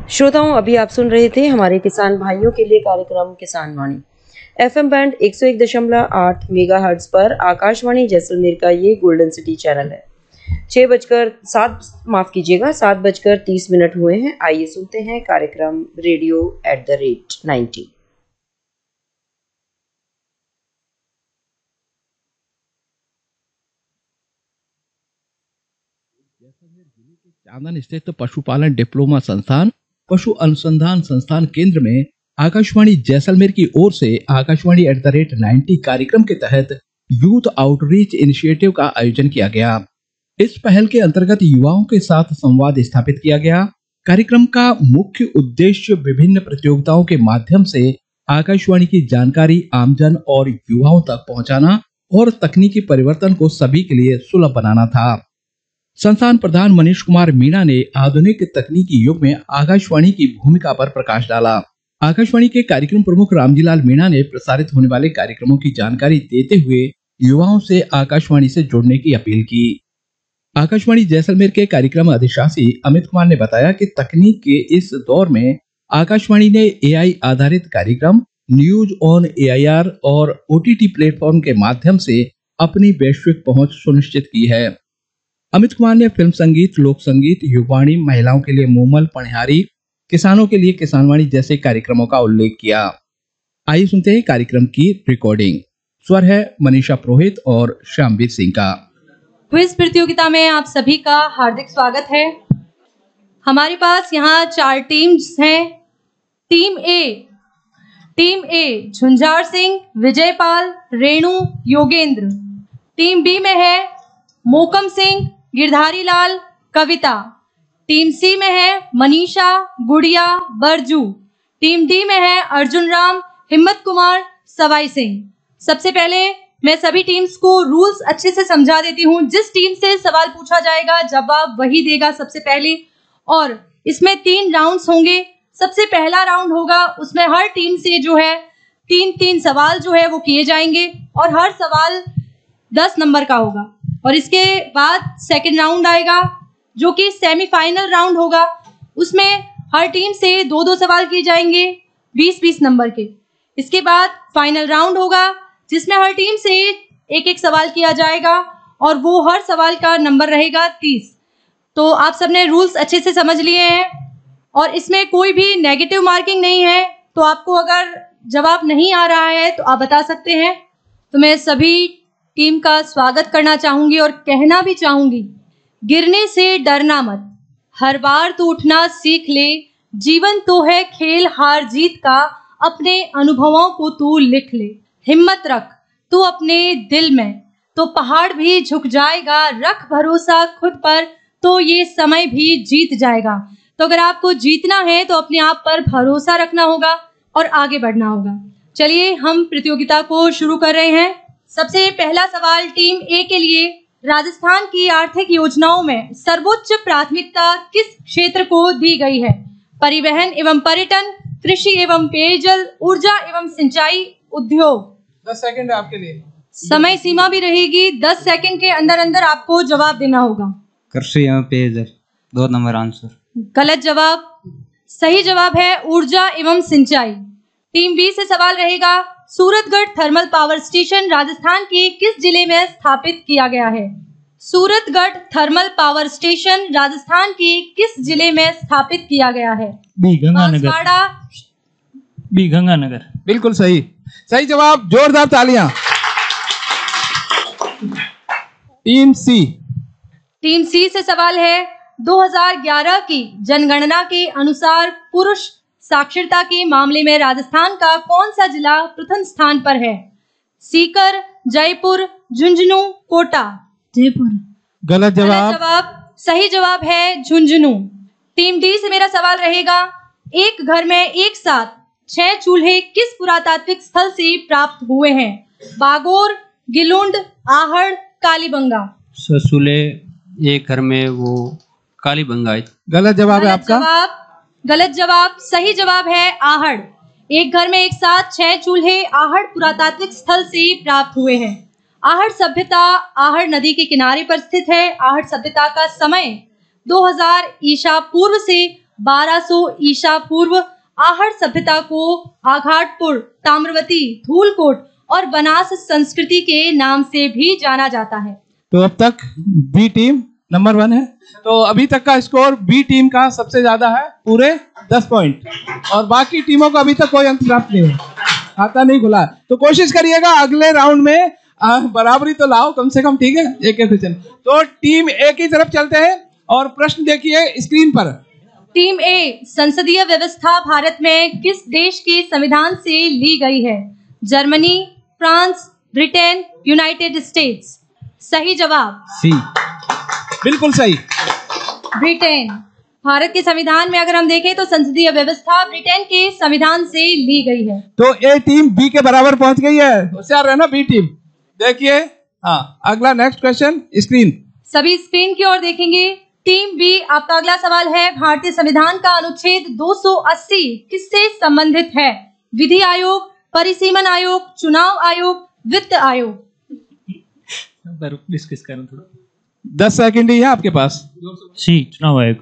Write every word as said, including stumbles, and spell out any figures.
श्रोताओं, अभी आप सुन रहे थे हमारे किसान भाइयों के लिए कार्यक्रम किसान वाणी। एफएम बैंड एक सौ एक दशमलव आठ मेगाहर्ट्ज पर आकाशवाणी जैसलमेर का ये गोल्डन सिटी चैनल है। छह बजकर सात माफ कीजिएगा सात बजकर तीस मिनट हुए हैं। आइए सुनते हैं कार्यक्रम radio at the rate ninety. चांदन स्थित पशुपालन डिप्लोमा संस्थान पशु अनुसंधान संस्थान केंद्र में आकाशवाणी जैसलमेर की ओर से Akashvani at the rate ninety कार्यक्रम के तहत यूथ आउटरीच इनिशिएटिव का आयोजन किया गया। इस पहल के अंतर्गत युवाओं के साथ संवाद स्थापित किया गया। कार्यक्रम का मुख्य उद्देश्य विभिन्न प्रतियोगिताओं के माध्यम से आकाशवाणी की जानकारी आमजन और युवाओं तक पहुंचाना और तकनीकी परिवर्तन को सभी के लिए सुलभ बनाना था। संस्थान प्रधान मनीष कुमार मीणा ने आधुनिक तकनीकी युग में आकाशवाणी की भूमिका पर प्रकाश डाला। आकाशवाणी के कार्यक्रम प्रमुख रामजीलाल मीणा ने प्रसारित होने वाले कार्यक्रमों की जानकारी देते हुए युवाओं से आकाशवाणी से जुड़ने की अपील की। आकाशवाणी जैसलमेर के कार्यक्रम अधिशासी अमित कुमार ने बताया कि तकनीक के इस दौर में आकाशवाणी ने एआई आधारित कार्यक्रम, न्यूज ऑन एआईआर और ओटीटी प्लेटफॉर्म के माध्यम से अपनी वैश्विक पहुंच सुनिश्चित की है। अमित कुमार ने फिल्म संगीत, लोक संगीत, युवाणी, महिलाओं के लिए मूमल पणिहारी, किसानों के लिए किसानवाणी जैसे कार्यक्रमों का उल्लेख किया। आइए सुनते हैं कार्यक्रम की रिकॉर्डिंग। स्वर है मनीषा पुरोहित और श्यामवीर सिंह का। क्विज प्रतियोगिता में आप सभी का हार्दिक स्वागत है। हमारे पास यहाँ चार टीम्स हैं। टीम ए टीम ए झुंझार सिंह, विजयपाल, रेणु, योगेंद्र। टीम बी में है मोकम सिंह, गिरधारी लाल, कविता। टीम सी में है मनीषा, गुड़िया, बरजू। टीम डी में है अर्जुन राम, हिम्मत कुमार, सवाई सिंह। सबसे पहले मैं सभी टीम्स को रूल्स अच्छे से समझा देती हूँ। जिस टीम से सवाल पूछा जाएगा जवाब वही देगा सबसे पहले, और इसमें तीन राउंड्स होंगे। सबसे पहला राउंड होगा, उसमें हर टीम से जो है तीन तीन सवाल जो है वो किए जाएंगे और हर सवाल दस नंबर का होगा। और इसके बाद सेकंड राउंड आएगा जो कि सेमीफाइनल राउंड होगा। उसमें हर टीम से दो दो सवाल किए जाएंगे बीस बीस नंबर के। इसके बाद फाइनल राउंड होगा जिसमें हर टीम से एक एक सवाल किया जाएगा और वो हर सवाल का नंबर रहेगा तीस। तो आप सबने रूल्स अच्छे से समझ लिए हैं और इसमें कोई भी नेगेटिव मार्किंग नहीं है। तो आपको अगर जवाब नहीं आ रहा है तो आप बता सकते हैं। तो मैं सभी टीम का स्वागत करना चाहूंगी और कहना भी चाहूंगी, गिरने से डरना मत, हर बार तो उठना सीख ले, जीवन तो है खेल हार जीत का, अपने अनुभवों को तू लिख ले, हिम्मत रख तू अपने दिल में, तो पहाड़ भी झुक जाएगा, रख भरोसा खुद पर, तो ये समय भी जीत जाएगा। तो अगर आपको जीतना है तो अपने आप पर भरोसा रखना होगा और आगे बढ़ना होगा। चलिए हम प्रतियोगिता को शुरू कर रहे हैं। सबसे पहला सवाल टीम ए के लिए, राजस्थान की आर्थिक योजनाओं में सर्वोच्च प्राथमिकता किस क्षेत्र को दी गई है? परिवहन एवं पर्यटन, कृषि एवं पेयजल, ऊर्जा एवं सिंचाई, उद्योग। दस सेकंड है आपके लिए। समय सीमा भी रहेगी, दस सेकंड के अंदर अंदर आपको जवाब देना होगा। कृषि एवं पेयजल, दो नंबर आंसर। गलत जवाब। सही जवाब है ऊर्जा एवं सिंचाई। टीम बी से सवाल रहेगा, Suratgarh thermal power station Rajasthan के किस जिले में स्थापित किया गया है? Suratgarh thermal power station Rajasthan के किस जिले में स्थापित किया गया है? बी गंगानगर। बांसवाड़ा। बी गंगानगर। बिल्कुल सही सही जवाब, जोरदार तालियां। टीम सी टीम सी से सवाल है, दो हज़ार ग्यारह की जनगणना के अनुसार पुरुष साक्षरता के मामले में राजस्थान का कौन सा जिला प्रथम स्थान पर है? सीकर, जयपुर, झुंझुनू, कोटा। जयपुर। गलत जवाब। गलत जवाब। सही जवाब है झुंझुनू। टीम डी से मेरा सवाल रहेगा, एक घर में एक साथ छह चूल्हे किस पुरातात्विक स्थल से प्राप्त हुए हैं? बागोर, गिलुंड, आहड़, कालीबंगा। ससुले, एक घर में वो कालीबंगा। गलत जवाब है गलत आपका। जवाब। गलत जवाब। सही जवाब है आहड़। एक घर में एक साथ छह चूल्हे आहड़ पुरातात्विक स्थल से प्राप्त हुए हैं। आहड़ सभ्यता आहड़ नदी के किनारे पर स्थित है। आहड़ सभ्यता का समय दो हज़ार ईसा पूर्व से बारह सौ ईसा पूर्व आहड़ सभ्यता को आघाटपुर, ताम्रवती, धूलकोट और बनास संस्कृति के नाम से भी जाना जाता है। तो अब तक बी टीम नंबर वन है। तो अभी तक का स्कोर बी टीम का सबसे ज्यादा है, पूरे दस पॉइंट, और बाकी टीमों को अभी तक कोई अंक प्राप्त नहीं हुआ, खाता नहीं खुला है। तो कोशिश करिएगा अगले राउंड में आ, बराबरी तो लाओ कम से कम, ठीक है, एक एक क्वेश्चन। तो टीम ए की तरफ चलते हैं और प्रश्न देखिए स्क्रीन पर। टीम ए, संसदीय व्यवस्था भारत में किस देश के संविधान से ली गई है? Germany, France, Britain, United states. सही जवाब सी, बिल्कुल सही। ब्रिटेन। भारत के संविधान में अगर हम देखें तो संसदीय व्यवस्था ब्रिटेन के संविधान से ली गई है। तो ए टीम बी के बराबर पहुंच गई है, होशियार है ना बी टीम। देखिए, हाँ, अगला नेक्स्ट क्वेश्चन स्क्रीन। सभी स्क्रीन की ओर देखेंगे। टीम बी, आपका अगला सवाल है, भारतीय संविधान का अनुच्छेद दो सौ अस्सी किससे संबंधित है? विधि आयोग, परिसीमन आयोग, चुनाव आयोग, वित्त आयोग। डिस्कस करें थोड़ा। दस सेकंड ही है आपके पास। सी, चुनाव आयोग।